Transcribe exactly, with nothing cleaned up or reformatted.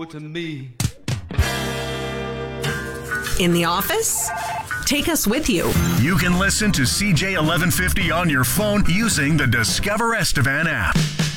to me. In the office? Take us with you. You can listen to C J eleven fifty on your phone using the Discover Estevan app.